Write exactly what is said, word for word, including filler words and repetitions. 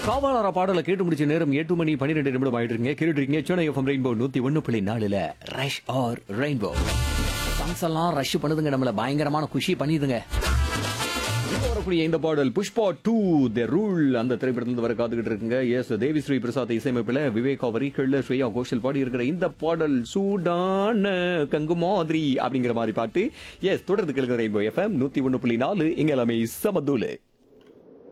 காவலார பாடலை கேட்டு முடிச்ச நேரம் எட்டு மணி பன்னிரெண்டு நிமிடம் ஆயிட்டு இருக்கீங்க. கேட்டுட்டு இருக்கீங்க சென்னை எஃப்எம் ரெயின்போ நூத்தி ஒன்னு புள்ளி நாலுல ரஷ் ஆர் ரெயின்போ சாங்ஸ் எல்லாம் ரஷ் பண்ணுதுங்க, நம்மள பயங்கரமான குஷி பண்ணிதுங்க. இப்போ வரக்கூடிய இந்த பாடல் புஷ்பா டூ தி ரூல் அந்த திரைப்படத்துல வர காத்துக்கிட்டு இருக்குங்க. எஸ், தேவி ஸ்ரீ பிரசாத் இசையமைப்புல விவேகா வரிகள்ல ஸ்ரேயா கோஷல் பாடி இருக்கிற இந்த பாடல் சூடான கங்கு மாதிரி அப்படிங்கிற மாதிரி பாட்டு. எஸ், தொடர்ந்து கேளுங்க ரெயின்போ எஃப்எம் நூத்தி ஒன்னு புள்ளி நாலு இங்க எல்லாமே சமதூலு.